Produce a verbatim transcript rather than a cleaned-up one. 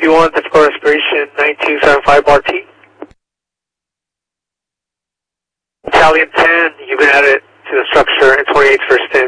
one, typical respiration, nine two seven five bar T. Italian ten, you've been added to the structure in twenty-eighth first stage.